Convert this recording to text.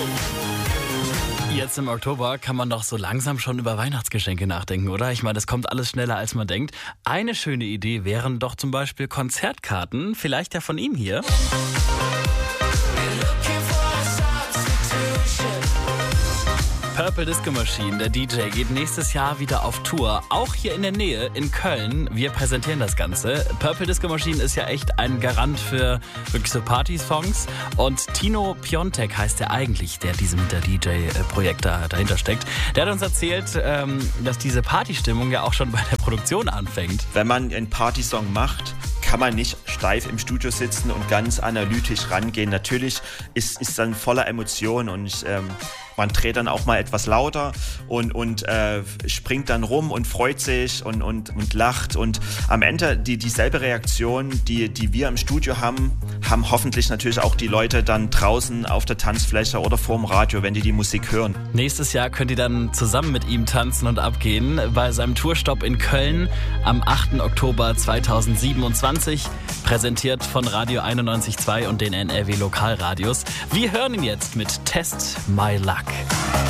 Jetzt im Oktober kann man doch so langsam schon über Weihnachtsgeschenke nachdenken, oder? Ich meine, das kommt alles schneller, als man denkt. Eine schöne Idee wären doch zum Beispiel Konzertkarten, vielleicht ja von ihm hier. Purple Disco Machine, der DJ, geht nächstes Jahr wieder auf Tour, auch hier in der Nähe, in Köln. Wir präsentieren das Ganze. Purple Disco Machine ist ja echt ein Garant für wirklich so Party-Songs. Und Tino Piontek heißt der eigentlich, der diesem der DJ-Projekt dahinter steckt. Der hat uns erzählt, dass diese Partystimmung ja auch schon bei der Produktion anfängt. Wenn man einen Partysong macht, kann man nicht steif im Studio sitzen und ganz analytisch rangehen. Natürlich ist dann voller Emotionen und man dreht dann auch mal etwas lauter und springt dann rum und freut sich und lacht. Und am Ende dieselbe Reaktion, die wir im Studio haben hoffentlich natürlich auch die Leute dann draußen auf der Tanzfläche oder vorm Radio, wenn die Musik hören. Nächstes Jahr könnt ihr dann zusammen mit ihm tanzen und abgehen bei seinem Tourstopp in Köln am 8. Oktober 2027, präsentiert von Radio 91.2 und den NRW Lokalradios. Wir hören ihn jetzt mit Test My Luck.